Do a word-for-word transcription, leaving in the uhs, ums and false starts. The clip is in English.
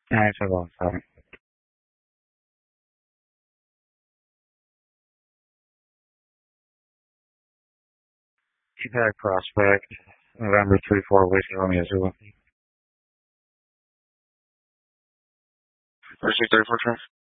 nine seven one seven. Impact Prospect, November three four, Whiskey Romeo Zulu. Thirty-six thirty-four,